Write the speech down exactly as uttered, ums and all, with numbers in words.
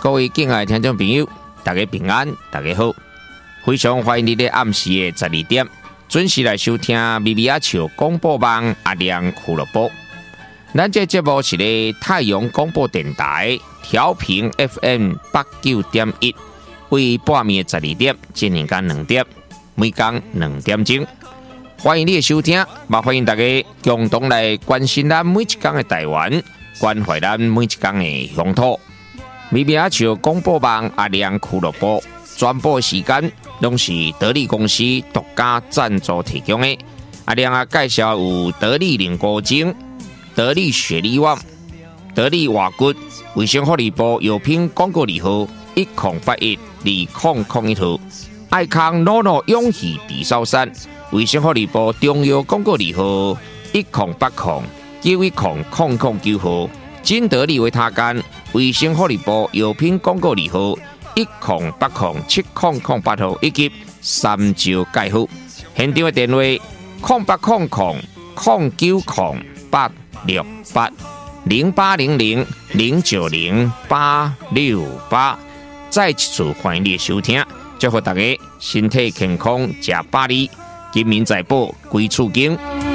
各位敬爱的听众朋友，大家平安，大家好，非常欢迎你在暗时的十二点准时来收听咪咪阿笑广播网阿亮俱乐部。咱这节目是咧太阳广播电台调频 F M 八九点一，为半暝十二点进行到两点，每天两点钟。欢迎你的收听，也欢迎大家共同来关心咱每一天的台湾，关怀咱每一天的乡土。咪咪阿笑广播网阿亮俱乐部转播时间，拢是得力公司独家赞助提供的。阿亮啊，介绍有得力灵菇精、得力雪力旺、得力瓦骨、卫生福利部药品广告字号一零八一二零零一号，爱康诺诺勇气地sau山，卫生福利部中药广告字号一零八零九一零零零九号，金得力维他干，卫生福利部药品广告字号一零八零七零零八号，以及三招介护。现场的电话零八零零零九零八六八零八零零零九零八六八。再一次欢迎你的收听，祝福大家身体健康，吃百里，金民财宝归厝经。